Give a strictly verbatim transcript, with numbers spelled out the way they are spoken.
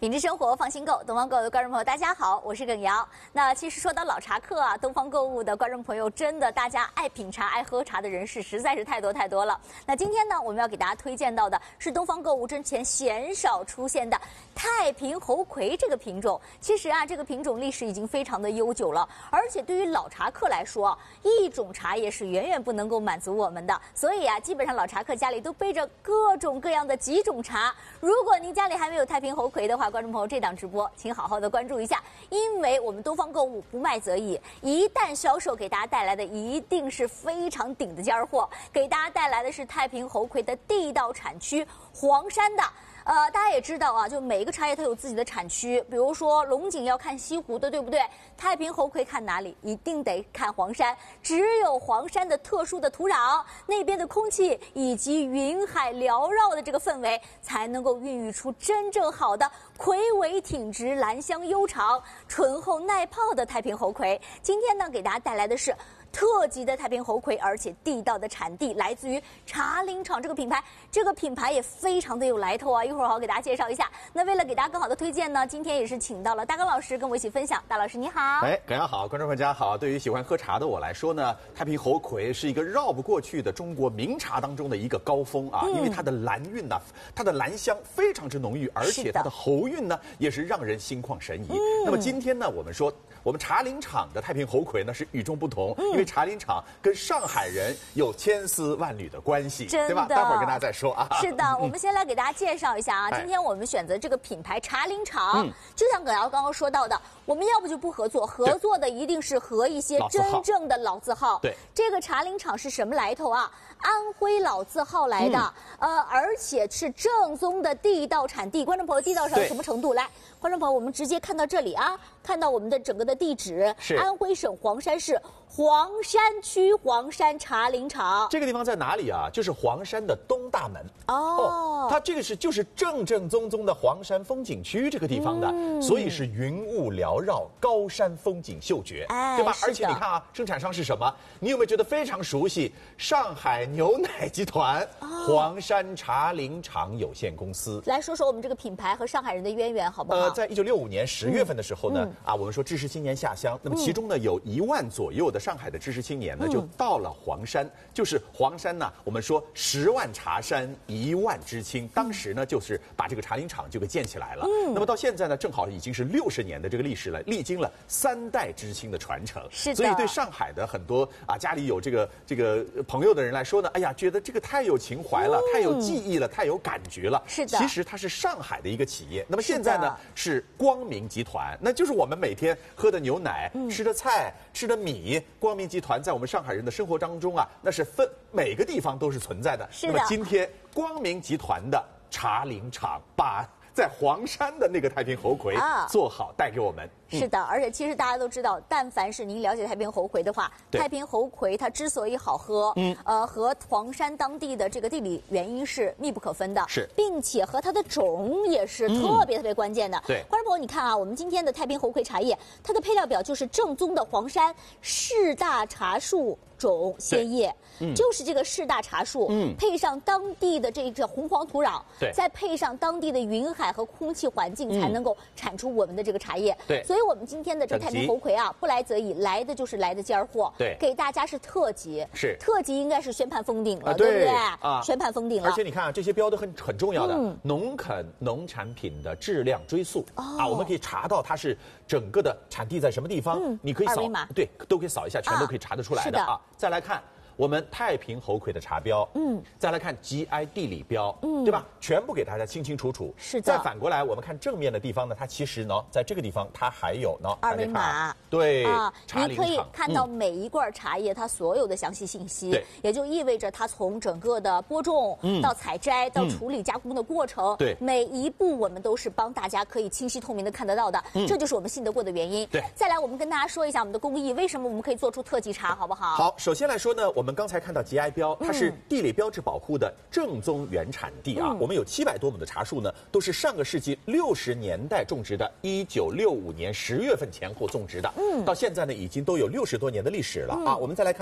品质生活放心购，东方购物的观众朋友，大家好，我是耿瑶。那其实说到老茶客啊，东方购物的观众朋友，真的大家爱品茶、爱喝茶的人士实在是太多太多了。那今天呢，我们要给大家推荐到的是东方购物之前鲜少出现的太平猴魁这个品种。其实啊，这个品种历史已经非常的悠久了，而且对于老茶客来说，一种茶叶是远远不能够满足我们的。所以啊，基本上老茶客家里都备着各种各样的几种茶。如果您家里还没有太平猴魁的话，观众朋友，这档直播请好好的关注一下，因为我们东方购物不卖则已，一旦销售给大家带来的一定是非常顶的尖货，给大家带来的是太平猴魁的地道产区黄山的。呃，大家也知道啊，就每一个茶叶它有自己的产区，比如说龙井要看西湖的，对不对？太平猴魁看哪里？一定得看黄山，只有黄山的特殊的土壤，那边的空气以及云海缭绕的这个氛围，才能够孕育出真正好的魁伟挺直、兰香悠长、醇厚耐泡的太平猴魁。今天呢，给大家带来的是特级的太平猴魁，而且地道的产地来自于茶林场这个品牌，这个品牌也非常的有来头啊！一会儿我给大家介绍一下。那为了给大家更好的推荐呢，今天也是请到了大刚老师跟我一起分享。大老师你好。 哎，大家好，观众朋友大家好。对于喜欢喝茶的我来说呢，太平猴魁是一个绕不过去的中国名茶当中的一个高峰啊，嗯、因为它的兰韵呢、啊，它的兰香非常之浓郁，而且它的喉韵呢也是让人心旷神怡。嗯、那么今天呢，我们说我们茶林场的太平猴魁呢是与众不同，嗯、因为茶林场跟上海人有千丝万缕的关系，对吧？待会儿跟大家再说啊。 是的，我们先来给大家介绍一下啊。今天我们选择这个品牌茶林场，嗯、就像耿瑶刚刚说到的，我们要不就不合作，合作的一定是和一些真正的老字号。 对， 这个茶林场是什么来头啊？安徽老字号来的，嗯、呃，而且是正宗的地道产地。观众朋友，地道到什么程度？来，观众朋友，我们直接看到这里啊，看到我们的整个的地址是安徽省黄山市黄山区黄山茶林场。 这个地方在哪里啊？就是黄山的东大门。 哦， 哦它这个是就是正正宗宗的黄山风景区这个地方的，嗯、所以是云雾缭绕，高山风景秀绝， 哎、 对吧？而且你看啊，生产商是什么？你有没有觉得非常熟悉？上海牛奶集团、哦、黄山茶林场有限公司。 来说说我们这个品牌和上海人的渊源，好不好？ 呃，在一九六五年十月份的时候呢， 嗯、 啊，我们说知识青年下乡，那么其中呢有一万左右的上海的知识青年呢，就到了黄山，就是黄山呢，我们说十万茶山一万知青，当时呢就是把这个茶林场就给建起来了。嗯，那么到现在呢，正好已经是六十年的这个历史了，历经了三代知青的传承。 是的， 所以对上海的很多啊家里有这个这个朋友的人来说呢，哎呀，觉得这个太有情怀了，嗯、太有记忆了，太有感觉了。 是的， 其实它是上海的一个企业。那么现在呢是光明集团，那就是我们每天喝的牛奶、嗯、吃的菜、吃的米，光明集团在我们上海人的生活当中啊，那是分每个地方都是存在的。 是的。 那么今天光明集团的茶林场把在黄山的那个太平猴魁做好带给我们。 啊、是的，而且其实大家都知道，但凡是您了解太平猴魁的话，太平猴魁它之所以好喝，嗯，呃，和黄山当地的这个地理原因是密不可分的， 是， 并且和它的种也是特别特别关键的。 嗯、对， 观众朋友，你看啊，我们今天的太平猴魁茶叶，它的配料表就是正宗的黄山市大茶树种鲜叶，嗯、就是这个市大茶树，嗯，配上当地的这个红黄土壤， 对， 再配上当地的云海和空气环境，才能够产出我们的这个茶叶。 对， 所以我们今天的这太平猴魁啊，不来则已，来的就是来的尖货。 对， 给大家是特级， 是特级，应该是宣判封顶了， 啊、 对不对？ 啊， 宣判封顶了。 而且你看啊，这些标的很很重要的，嗯、农垦农产品的质量追溯、哦、啊，我们可以查到它是整个的产地在什么地方，嗯、你可以扫，对，都可以扫一下，全都可以查得出来的 啊, 啊。再来看我们太平猴魁的茶标，嗯，再来看 G I 地理标，嗯，对吧？全部给大家清清楚楚。 是的。 再反过来，我们看正面的地方呢，它其实呢，在这个地方它还有呢二维码， 对啊，你可以看到每一罐茶叶它所有的详细信息， 对、嗯， 也就意味着它从整个的播种到采摘到处理加工的过程， 对、嗯， 每一步我们都是帮大家可以清晰透明的看得到的，嗯、这就是我们信得过的原因。 对。 再来，我们跟大家说一下我们的工艺，为什么我们可以做出特级茶，好不好？ 好，首先来说呢，我们刚才看到 G I 标，它是地理标志保护的正宗原产地啊。嗯、我们有七百多亩的茶树呢，都是上个世纪六十年代种植的，一九六五年十月份前后种植的，嗯，到现在呢已经都有六十多年的历史了、嗯、啊。我们再来看。